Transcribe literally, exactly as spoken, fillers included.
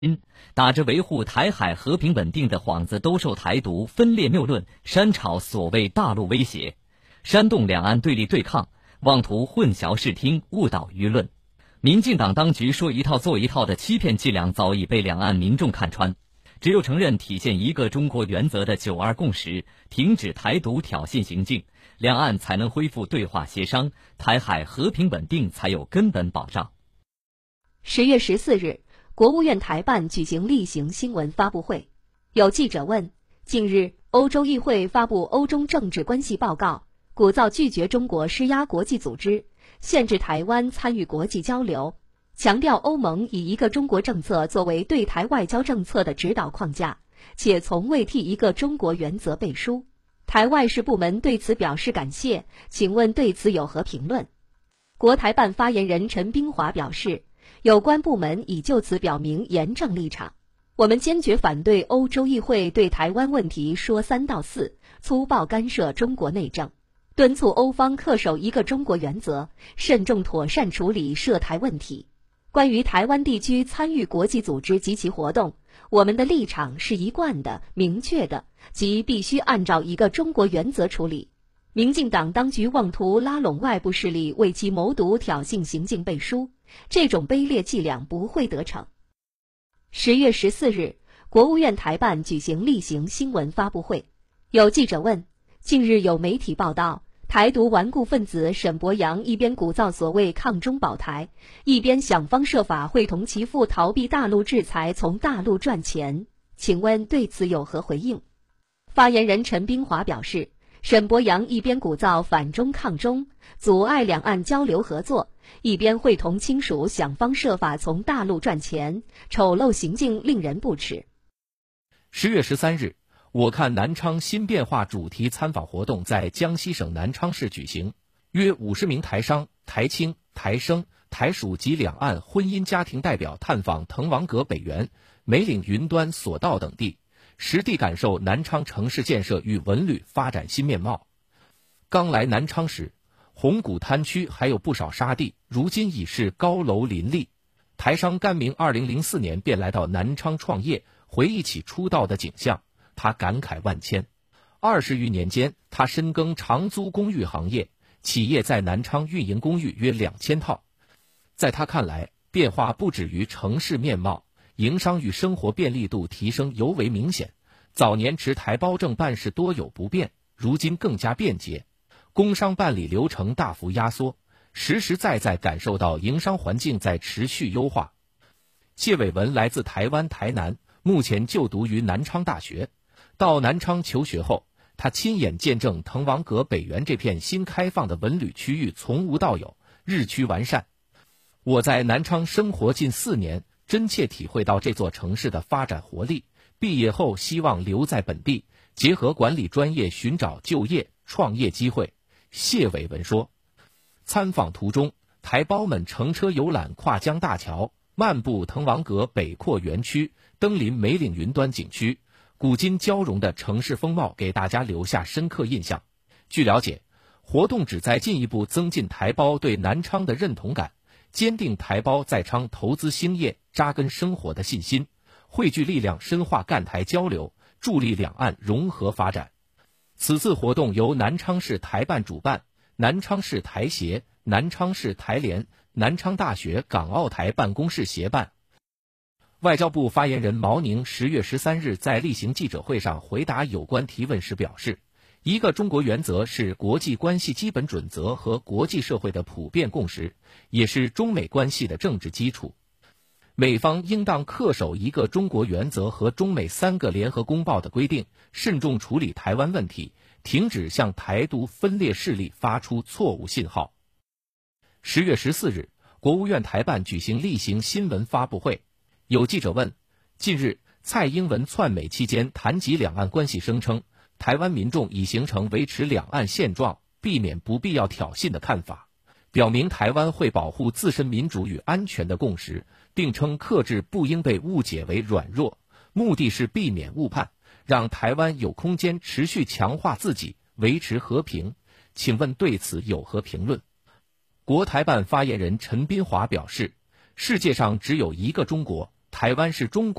打着维护台海和平稳定的幌子，兜售台独分裂谬论，煽炒所谓大陆威胁，煽动两岸对立对抗，妄图混淆视听，误导舆论。民进党当局说一套做一套的欺骗伎俩早已被两岸民众看穿，只有承认体现一个中国原则的九二共识，停止台独挑衅行径，两岸才能恢复对话协商，台海和平稳定才有根本保障。 十月十四日，国务院台办举行例行新闻发布会，有记者问：近日，欧洲议会发布欧中政治关系报告，鼓噪拒绝中国施压国际组织，限制台湾参与国际交流，强调欧盟以一个中国政策作为对台外交政策的指导框架，且从未替一个中国原则背书。台外事部门对此表示感谢，请问对此有何评论？国台办发言人陈冰华表示，有关部门已就此表明严正立场，我们坚决反对欧洲议会对台湾问题说三道四，粗暴干涉中国内政，敦促欧方恪守一个中国原则，慎重妥善处理涉台问题。关于台湾地区参与国际组织及其活动，我们的立场是一贯的、明确的，即必须按照一个中国原则处理。民进党当局妄图拉拢外部势力为其谋独挑衅行径背书，这种卑劣伎俩不会得逞。十月十四日，国务院台办举行例行新闻发布会，有记者问：近日有媒体报道，台独顽固分子沈伯洋一边鼓噪所谓抗中保台，一边想方设法会同其父逃避大陆制裁，从大陆赚钱，请问对此有何回应？发言人陈冰华表示，沈伯洋一边鼓噪反中抗中，阻碍两岸交流合作，一边会同亲属想方设法从大陆赚钱，丑陋行径令人不齿。 十月十三日，我看南昌新变化主题参访活动在江西省南昌市举行，约五十名台商、台青、台生、台属及两岸婚姻家庭代表探访滕王阁北园、梅岭云端索道等地，实地感受南昌城市建设与文旅发展新面貌。刚来南昌时，红谷滩区还有不少沙地，如今已是高楼林立。台商甘明二零零四年便来到南昌创业，回忆起出道的景象，他感慨万千。二十余年间，他深耕长租公寓行业，企业在南昌运营公寓约两千套。在他看来，变化不止于城市面貌，营商与生活便利度提升尤为明显。早年持台胞证办事多有不便，如今更加便捷，工商办理流程大幅压缩，实实在在感受到营商环境在持续优化。谢伟文来自台湾台南，目前就读于南昌大学。到南昌求学后，他亲眼见证滕王阁北园这片新开放的文旅区域从无到有，日趋完善。我在南昌生活近四年，真切体会到这座城市的发展活力。毕业后希望留在本地，结合管理专业寻找就业、创业机会。谢伟文说，参访途中，台胞们乘车游览跨江大桥，漫步滕王阁北扩园区，登临梅岭云端景区，古今交融的城市风貌给大家留下深刻印象。据了解，活动旨在进一步增进台胞对南昌的认同感，坚定台胞在昌投资兴业、扎根生活的信心，汇聚力量深化赣台交流，助力两岸融合发展。此次活动由南昌市台办主办，南昌市台协、南昌市台联、南昌大学港澳台办公室协办。外交部发言人毛宁十月十三日在例行记者会上回答有关提问时表示，一个中国原则是国际关系基本准则和国际社会的普遍共识，也是中美关系的政治基础。美方应当恪守一个中国原则和中美三个联合公报的规定，慎重处理台湾问题，停止向台独分裂势力发出错误信号。十月十四日，国务院台办举行例行新闻发布会，有记者问，近日蔡英文窜美期间谈及两岸关系，声称台湾民众已形成维持两岸现状、避免不必要挑衅的看法，表明台湾会保护自身民主与安全的共识，并称克制不应被误解为软弱，目的是避免误判，让台湾有空间持续强化自己，维持和平。请问对此有何评论？国台办发言人陈斌华表示，世界上只有一个中国， 台湾是中国